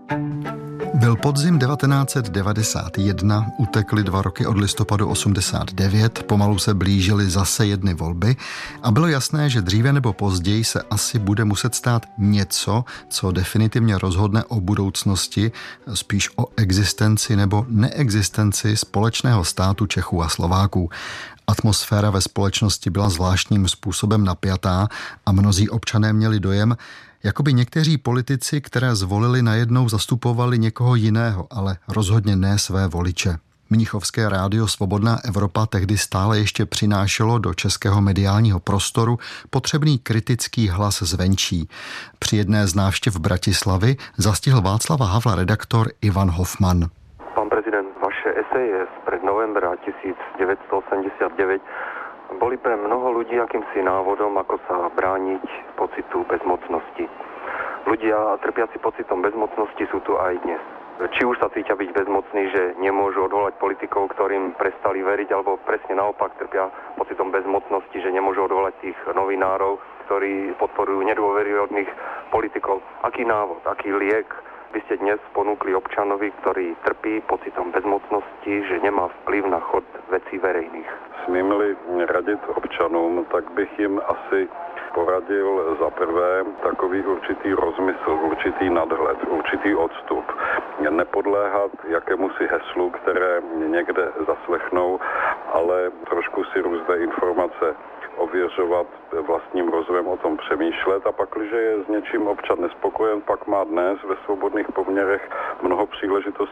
Byl podzim 1991, utekly 2 roky od listopadu 89, pomalu se blížily zase jedny volby a bylo jasné, že dříve nebo později se asi bude muset stát něco, co definitivně rozhodne o budoucnosti, spíš o existenci nebo neexistenci společného státu Čechů a Slováků. Atmosféra ve společnosti byla zvláštním způsobem napjatá a mnozí občané měli dojem, jakoby někteří politici, které zvolili, najednou zastupovali někoho jiného, ale rozhodně ne své voliče. Mnichovské rádio Svobodná Evropa tehdy stále ještě přinášelo do českého mediálního prostoru potřebný kritický hlas zvenčí. Při jedné z návštěv Bratislavy zastihl Václava Havla redaktor Ivan Hofman. Pán prezident, vaše eseje spred novembra 1989 boli pre mnoho ľudí akýmsi návodom, ako sa brániť pocitu bezmocnosti. Ľudia trpiaci pocitom bezmocnosti sú tu aj dnes. Či už sa cítia byť bezmocní, že nemôžu odvolať politikov, ktorým prestali veriť, alebo presne naopak trpia pocitom bezmocnosti, že nemôžu odvolať tých novinárov, ktorí podporujú nedôveryhodných politikov. Aký návod, aký liek by ste dnes ponúkli občanovi, ktorý trpí pocitom bezmocnosti, že nemá vplyv na chod vecí verejných? Smím-li radit občanům, tak bych jim asi poradil za prvé takový určitý rozmysl, určitý nadhled, určitý odstup. Nepodléhat jakémusi heslu, které někde zaslechnou, ale trošku si různé informace ověřovat, vlastním rozumem o tom přemýšlet a pak, když je s něčím občan nespokojen, pak má dnes ve svobodných poměrech mnoho příležitostí